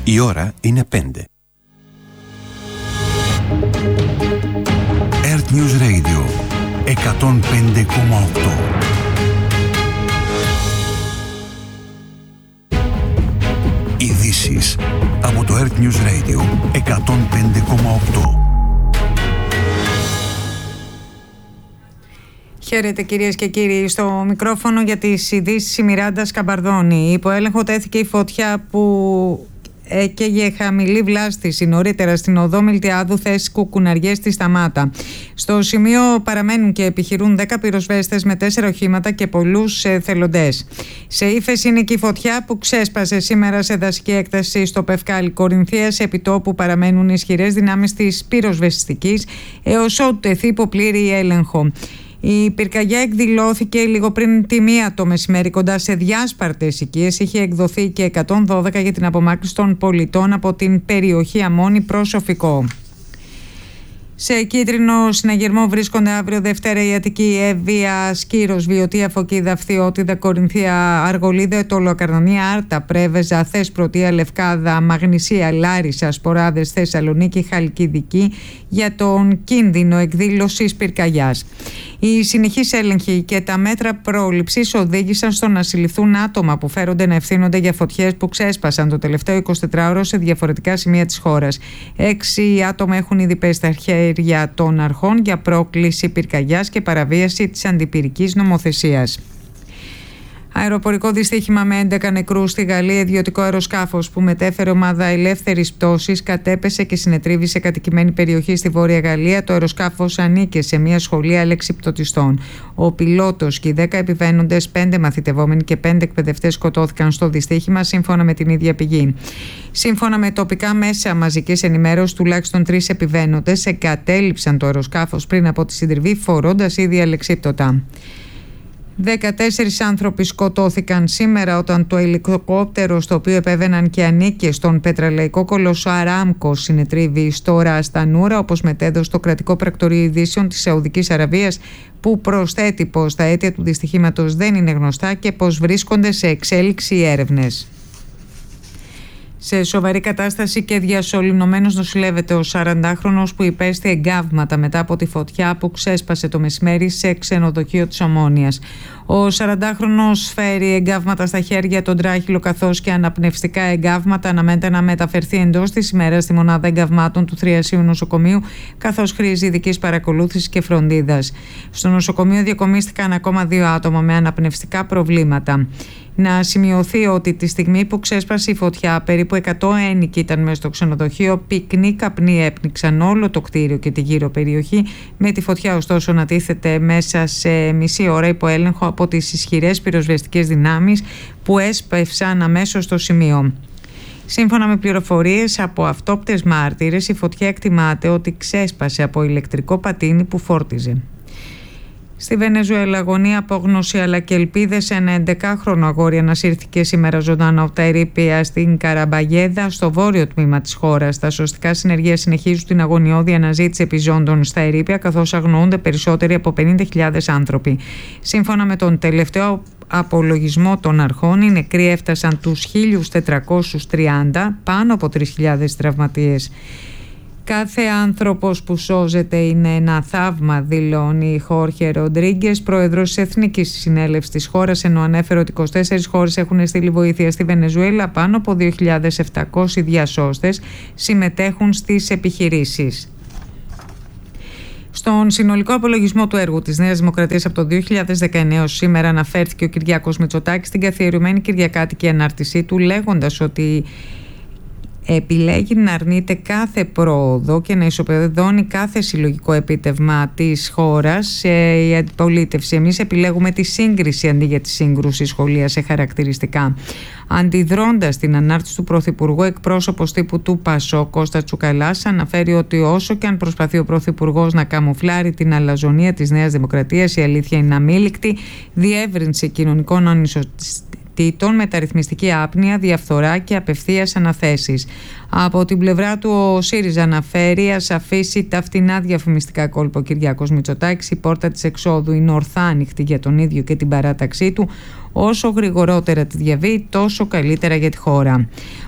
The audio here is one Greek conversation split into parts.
Η ώρα είναι 5. Earth News Radio 105,8. Ειδήσεις από το Earth News Radio 105,8. Χαίρετε κυρίες και κύριοι. Στο μικρόφωνο για τις ειδήσεις η Μιράντα Σκαμπαρδόνη. Υπό έλεγχο τέθηκε η φωτιά που έκαιγε χαμηλή βλάστηση νωρίτερα στην οδό Μιλτιάδου θέση Κουκουναριές στη Σταμάτα. Στο σημείο παραμένουν και επιχειρούν 10 πυροσβέστες με 4 οχήματα και πολλούς θελοντές. Σε ύφεση είναι και η φωτιά που ξέσπασε σήμερα σε δασική έκταση στο Πευκάλι Κορινθίας, επιτόπου παραμένουν ισχυρές δυνάμεις της πυροσβεστικής έως ότου τεθεί υπό πλήρη έλεγχο. Η πυρκαγιά εκδηλώθηκε λίγο πριν τη 1 το μεσημέρι κοντά σε διάσπαρτες οικίες. Είχε εκδοθεί και 112 για την απομάκρυνση των πολιτών από την περιοχή Αμμόνη προσωπικό. Σε κίτρινο συναγερμό βρίσκονται αύριο Δευτέρα η Αττική, Εύβοια, Σκύρος, Βιωτία, Φωκίδα, Φθιώτιδα, Κορινθία, Αργολίδα, Ετωλοακαρνανία, Άρτα, Πρέβεζα, Θεσπρωτεία, Λευκάδα, Μαγνησία, Λάρισα, Σποράδες, Θεσσαλονίκη, Χαλκιδική για τον κίνδυνο εκδήλωσης πυρκαγιάς. Οι συνεχείς έλεγχοι και τα μέτρα πρόληψης οδήγησαν στο να συλληφθούν άτομα που φέρονται να ευθύνονται για φωτιές που ξέσπασαν το τελευταίο 24ωρο σε διαφορετικά σημεία της χώρας. 6 άτομα έχουν ήδη πέσει στα χέρια των αρχών για πρόκληση πυρκαγιάς και παραβίαση της αντιπυρικής νομοθεσίας. Αεροπορικό δυστύχημα με 11 νεκρούς στη Γαλλία. Ιδιωτικό αεροσκάφος που μετέφερε ομάδα ελεύθερης πτώσης κατέπεσε και συνετρίβησε σε κατοικημένη περιοχή στη Βόρεια Γαλλία. Το αεροσκάφος ανήκε σε μια σχολή αλεξιπτωτιστών. Ο πιλότος και οι 10 επιβαίνοντες, 5 μαθητευόμενοι και 5 εκπαιδευτές σκοτώθηκαν στο δυστύχημα, σύμφωνα με την ίδια πηγή. Σύμφωνα με τοπικά μέσα μαζικής ενημέρωσης, τουλάχιστον 3 επιβαίνοντες εγκατέλειψαν το αεροσκάφος πριν από τη συντριβή, φορώντας ήδη αλεξίπτωτα. 14 άνθρωποι σκοτώθηκαν σήμερα όταν το ελικόπτερο στο οποίο επέβαιναν και ανήκε στον πετρελαϊκό κολοσσό Αράμκο συνετρίβει στο Ρας Τανούρα, όπως μετέδωσε το κρατικό πρακτορείο ειδήσεων της Σαουδικής Αραβίας, που προσθέτει πως τα αίτια του δυστυχήματος δεν είναι γνωστά και πως βρίσκονται σε εξέλιξη έρευνες. Σε σοβαρή κατάσταση και διασωληνωμένος νοσηλεύεται ο 40χρονος που υπέστη εγκάβματα μετά από τη φωτιά που ξέσπασε το μεσημέρι σε ξενοδοχείο της Ομόνοιας. Ο 40χρονος φέρει εγκάβματα στα χέρια, τον τράχυλο καθώς και αναπνευστικά εγκάβματα. Αναμένεται να μεταφερθεί εντός της ημέρας στη μονάδα εγκαυμάτων του Θριασίου Νοσοκομείου, καθώς χρήζει ειδικής παρακολούθησης και φροντίδας. Στο νοσοκομείο διακομίστηκαν ακόμα 2 άτομα με αναπνευστικά προβλήματα. Να σημειωθεί ότι τη στιγμή που ξέσπασε η φωτιά, περίπου 100 ένοικοι ήταν μέσα στο ξενοδοχείο. Πυκνοί καπνοί έπνιξαν όλο το κτίριο και τη γύρω περιοχή, με τη φωτιά ωστόσο να τίθεται μέσα σε μισή ώρα υπό έλεγχο από τις ισχυρές πυροσβεστικές δυνάμεις που έσπευσαν αμέσως στο σημείο. Σύμφωνα με πληροφορίες από αυτόπτες μάρτυρες, η φωτιά εκτιμάται ότι ξέσπασε από ηλεκτρικό πατίνι που φόρτιζε. Στη Βενεζουέλα, αγωνία, απόγνωση αλλά και ελπίδες. Ένα 11χρονο αγόρι ανασύρθηκε σήμερα ζωντανό από τα ερείπια στην Καραμπαγέδα, στο βόρειο τμήμα της χώρας. Τα σωστικά συνεργεία συνεχίζουν την αγωνιώδη αναζήτηση επιζώντων στα ερείπια, καθώς αγνοούνται περισσότεροι από 50.000 άνθρωποι. Σύμφωνα με τον τελευταίο απολογισμό των αρχών, οι νεκροί έφτασαν τους 1.430, πάνω από 3.000 τραυματίες. Κάθε άνθρωπος που σώζεται είναι ένα θαύμα, δηλώνει η Χόρχε Ροντρίγκες, πρόεδρος της Εθνικής Συνέλευσης της χώρας, ενώ ανέφερε ότι 24 χώρες έχουν στείλει βοήθεια στη Βενεζουέλα. Πάνω από 2.700 διασώστες συμμετέχουν στις επιχειρήσεις. Στον συνολικό απολογισμό του έργου της Νέας Δημοκρατίας από το 2019 ως σήμερα, αναφέρθηκε ο Κυριάκος Μητσοτάκης στην καθιερωμένη κυριακάτικη ανάρτησή του, λέγοντας ότι επιλέγει να αρνείται κάθε πρόοδο και να ισοπεδώνει κάθε συλλογικό επίτευγμα της χώρας η αντιπολίτευση. Εμείς επιλέγουμε τη σύγκριση αντί για τη σύγκρουση, σχολίασε χαρακτηριστικά. Αντιδρώντας την ανάρτηση του Πρωθυπουργού, εκπρόσωπος τύπου του ΠΑΣΟ, Κώστα Τσουκαλάς, αναφέρει ότι όσο και αν προσπαθεί ο Πρωθυπουργός να καμουφλάρει την αλαζονία της Νέας Δημοκρατίας, η αλήθεια είναι αμήλικτη. Διεύρυνση κοινωνικών ανισοτήτων, μεταρρυθμιστική άπνοια, διαφθορά και απευθείας αναθέσεις. Από την πλευρά του, ο ΣΥΡΙΖΑ αναφέρει: ας αφήσει τα φτηνά διαφημιστικά κόλπα. Ο Κυριάκος Μητσοτάκης, η πόρτα της εξόδου είναι ορθά ανοιχτή για τον ίδιο και την παράταξή του. Όσο γρηγορότερα τη διαβεί, τόσο καλύτερα για τη χώρα.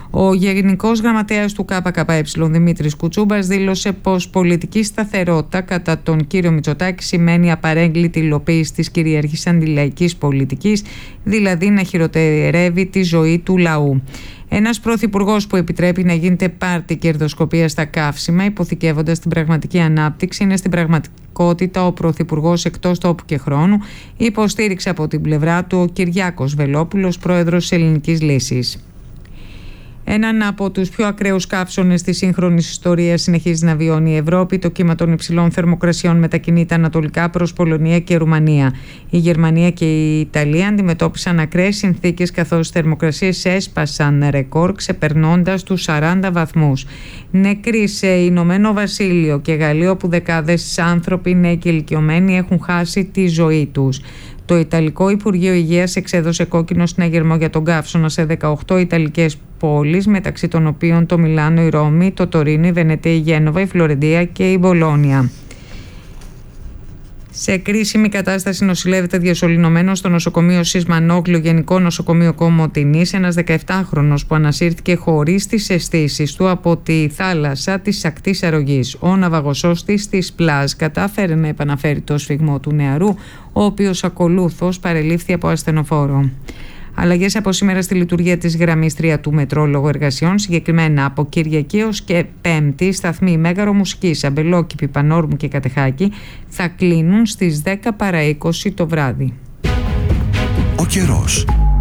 Ο Γενικός Γραμματέας του ΚΚΕ Δημήτρης Κουτσούμπας δήλωσε πως πολιτική σταθερότητα κατά τον κύριο Μητσοτάκη σημαίνει απαρέγκλητη υλοποίηση της κυρίαρχης αντιλαϊκής πολιτικής, δηλαδή να χειροτερεύει τη ζωή του λαού. Ένας πρωθυπουργός που επιτρέπει να γίνεται πάρτι κερδοσκοπία στα καύσιμα, υποθηκεύοντας την πραγματική ανάπτυξη, είναι στην πραγματικότητα ο πρωθυπουργός εκτός τόπου και χρόνου, υποστήριξε από την πλευρά του ο Κυριάκος Βελόπουλος, πρόεδρος της Ελληνικής Λύσης. Έναν από τους πιο ακραίους καύσονες της σύγχρονης ιστορίας συνεχίζει να βιώνει η Ευρώπη. Το κύμα των υψηλών θερμοκρασιών μετακινείται ανατολικά προς Πολωνία και Ρουμανία. Η Γερμανία και η Ιταλία αντιμετώπισαν ακραίες συνθήκες, καθώς οι θερμοκρασίες έσπασαν ρεκόρ, ξεπερνώντας τους 40 βαθμούς. Νεκροί σε Ηνωμένο Βασίλειο και Γαλλίο, όπου δεκάδες άνθρωποι νέοι και ηλικιωμένοι έχουν χάσει τη ζωή τους. Το Ιταλικό Υπουργείο Υγείας εξέδωσε κόκκινο συναγερμό για τον καύσωνα σε 18 Ιταλικές πόλεις, μεταξύ των οποίων το Μιλάνο, η Ρώμη, το Τωρίνο, η Βενετία, η Γένοβα, η Φλωρεντία και η Μπολόνια. Σε κρίσιμη κατάσταση νοσηλεύεται διασωληνωμένος στο νοσοκομείο Σισμανόγλου, Γενικό Νοσοκομείο Κομοτηνής, ένας 17χρονος που ανασύρθηκε χωρίς τις αισθήσεις του από τη θάλασσα της ακτής αρρωγής. Ο ναυαγοσώστης της Πλάζ κατάφερε να επαναφέρει το σφιγμό του νεαρού, ο οποίος ακολούθως παρελήφθη από ασθενοφόρο. Αλλαγές από σήμερα στη λειτουργία της γραμμής 3 του μετρό λόγω εργασιών, συγκεκριμένα από Κυριακή ως και Πέμπτη, σταθμοί Μέγαρο Μουσικής, Αμπελόκηπη, Πανόρμου και Κατεχάκη θα κλείνουν στις 10 παρά 20 το βράδυ. Ο καιρός.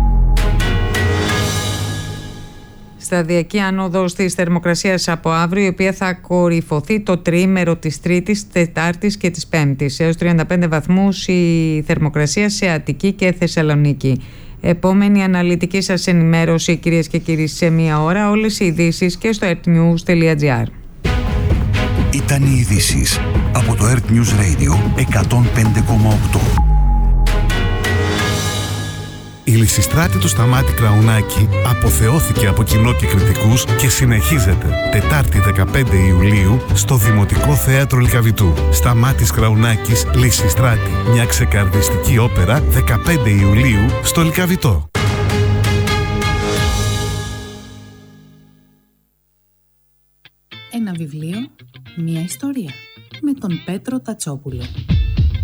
Σταδιακή άνοδος της θερμοκρασίας από αύριο, η οποία θα κορυφωθεί το τριήμερο της Τρίτης, Τετάρτης και της Πέμπτης. Έως 35 βαθμούς η θερμοκρασία σε Αττική και Θεσσαλονίκη. Επόμενη αναλυτική σας ενημέρωση, κυρίες και κύριοι, σε μία ώρα. Όλες οι ειδήσεις και στο earthnews.gr. Ήταν οι ειδήσεις από το Earth News Radio 105,8. Η Λυσιστράτη του Σταμάτη Κραουνάκη αποθεώθηκε από κοινό και κριτικούς και συνεχίζεται Τετάρτη 15 Ιουλίου στο Δημοτικό Θέατρο Λυκαβητού. Σταμάτης Κραουνάκης, Λυσιστράτη, μια ξεκαρδιστική όπερα 15 Ιουλίου στο Λυκαβητό. Ένα βιβλίο, μια ιστορία με τον Πέτρο Τατσόπουλο.